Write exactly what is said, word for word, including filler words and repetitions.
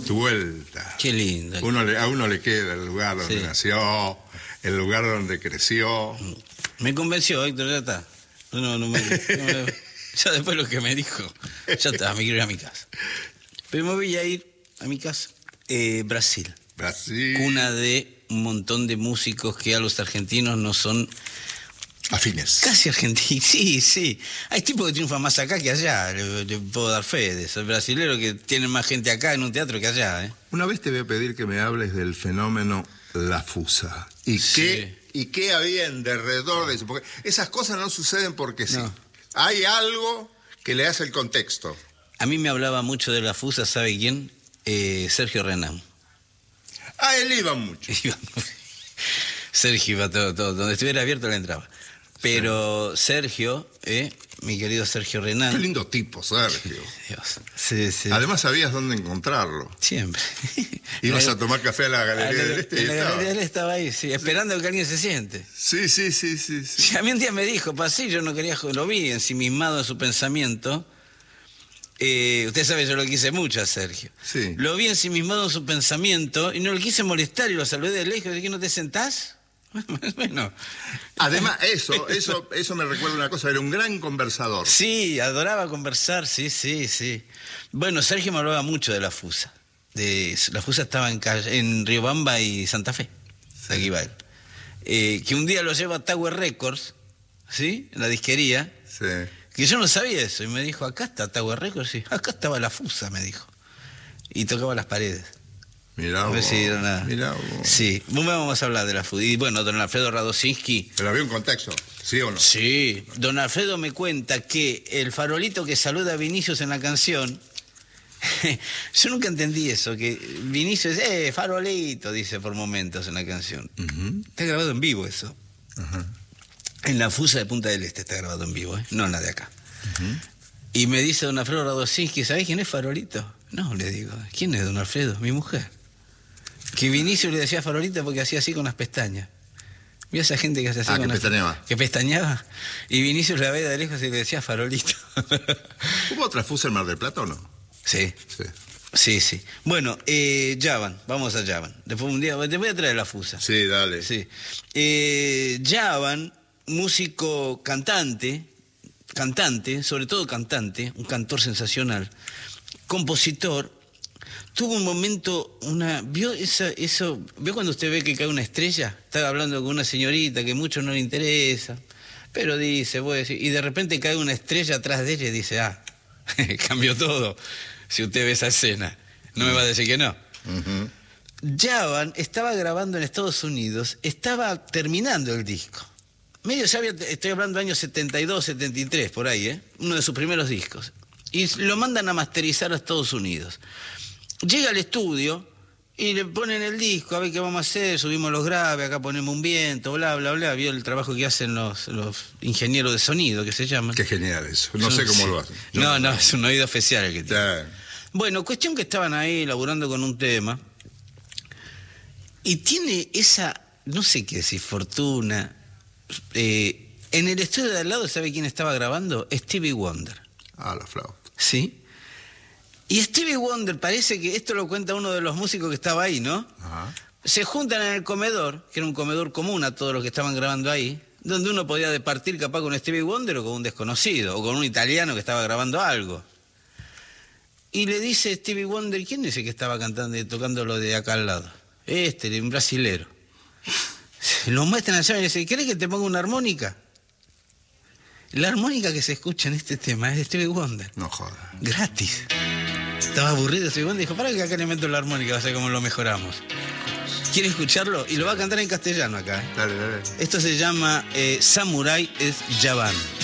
tu vuelta. Qué lindo. Uno le, a uno le queda el lugar donde Sí. nació, el lugar donde creció. Me convenció, Héctor, ya está. No, no me, no me- ya después lo que me dijo, ya está, me quiero ir a mi casa. Pero me voy a ir a mi casa. Eh, Brasil, Brasil. cuna de un montón de músicos que a los argentinos no son Afines. casi argentinos. Sí, sí. Hay tipos que triunfan más acá que allá, le, le puedo dar fe de eso. El brasilero que tiene más gente acá en un teatro que allá, ¿eh? Una vez te voy a pedir que me hables del fenómeno La Fusa. ¿Y, Sí. qué, ¿Y qué había en derredor de eso? Porque esas cosas no suceden porque sí. No. Hay algo que le hace el contexto. A mí me hablaba mucho de la Fusa, ¿sabe quién? Eh, Sergio Renán. Ah, él iba mucho. Iba- Sergio iba todo, todo. Donde estuviera abierto le entraba. Pero Sergio, eh, mi querido Sergio Renán. Qué lindo tipo, Sergio. Dios. Sí, sí. Además sabías dónde encontrarlo. Siempre. Ibas La- a tomar café a la Galería a la- del Este y en la estaba. Galería del Este estaba ahí, sí, esperando que alguien se siente. Sí, sí, sí, sí, sí. Sí, a mí un día me dijo, pasé, yo no quería, lo vi ensimismado en su pensamiento. Eh, usted sabe, yo lo quise mucho a Sergio. Sí. Lo vi ensimismado en su pensamiento y no lo quise molestar y lo saludé de lejos. ¿De qué no te sentás? Bueno. Además, eso, eso, eso me recuerda una cosa, era un gran conversador. Sí, adoraba conversar, sí, sí, sí. Bueno, Sergio me hablaba mucho de la Fusa. De, la Fusa estaba en, calle- en Riobamba y Santa Fe. De aquí va él. Eh, que un día lo lleva a Tower Records, ¿sí? En la disquería. Sí. Que yo no sabía eso. Y me dijo, acá está Tower Records. Sí, acá estaba la Fusa, me dijo. Y tocaba las paredes. Mirá A ver vos, si era nada. mirá vos. Sí, vamos a hablar de la Fusa. Y bueno, don Alfredo Radosinski. Pero había un contexto, ¿sí o no? Sí, don Alfredo me cuenta que el farolito que saluda a Vinicius en la canción, yo nunca entendí eso, que Vinicius, eh, farolito, dice por momentos en la canción. Ujú. Está grabado en vivo eso. Ajá. En la Fusa de Punta del Este está grabado en vivo, ¿eh? No en la de acá. Ujú. Y me dice don Alfredo Radosinski, ¿sabés quién es Farolito? No, le digo, ¿quién es don Alfredo? Mi mujer. Que Vinicius le decía Farolito porque hacía así con las pestañas. ¿Vio esa gente que hace así Ah, con que las pestañeaba. Que pestañaba. Y Vinicius la veía de lejos y le decía Farolito. ¿Hubo otra Fusa en Mar del Plata o no? Sí, Sí. sí, sí. Bueno, eh, Javan, vamos a Javan. Después un día, te voy a traer la Fusa. Sí, dale. Sí. Eh, Javan, músico cantante, cantante, sobre todo cantante, un cantor sensacional, compositor, tuvo un momento, una, ¿vio esa, eso, vio cuando usted ve que cae una estrella? Estaba hablando con una señorita que mucho no le interesa, pero dice, voy a decir, y de repente cae una estrella atrás de ella y dice, ah, cambió todo, si usted ve esa escena, no me va a decir que no. Ujú. Javan estaba grabando en Estados Unidos, estaba terminando el disco. Medio, ya había, estoy hablando de años setenta y dos, setenta y tres, por ahí, ¿eh? Uno de sus primeros discos. Y lo mandan a masterizar a Estados Unidos. Llega al estudio y le ponen el disco, a ver qué vamos a hacer, subimos los graves, acá ponemos un viento, bla, bla, bla. Vio el trabajo que hacen los, los ingenieros de sonido, que se llaman. Qué genial eso. No sé Son- cómo sí. lo hacen. No, no, es un oído especial el que tiene. Ya. Bueno, cuestión que estaban ahí laburando con un tema y tiene esa, no sé qué decir, fortuna. Eh, en el estudio de al lado, ¿sabe quién estaba grabando? Stevie Wonder. Ah, la flauta. ¿Sí? Y Stevie Wonder, parece que esto lo cuenta uno de los músicos que estaba ahí, ¿no? Ajá. Se juntan en el comedor, que era un comedor común a todos los que estaban grabando ahí, donde uno podía departir capaz con Stevie Wonder o con un desconocido, o con un italiano que estaba grabando algo. Y le dice Stevie Wonder, ¿quién es el que estaba cantando y tocando lo de acá al lado? Este, un brasilero. Lo muestran allá y le dice, ¿querés que te ponga una armónica? La armónica que se escucha en este tema es de Stevie Wonder. No jodas. Gratis. Estaba aburrido Stevie Wonder y dijo, para que acá le meto la armónica, va a ser como lo mejoramos. ¿Quiere escucharlo? Y lo va a cantar en castellano acá. ¿eh? Dale, dale. Esto se llama eh, Samurai es Javan.